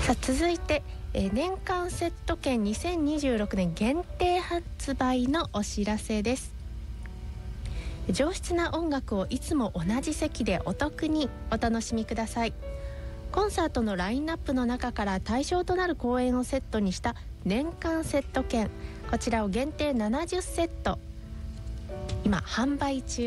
さあ続いて、年間セット券2026年限定発売のお知らせです。上質な音楽をいつも同じ席でお得にお楽しみください。コンサートのラインナップの中から対象となる公演をセットにした年間セット券、こちらを限定70セット今販売中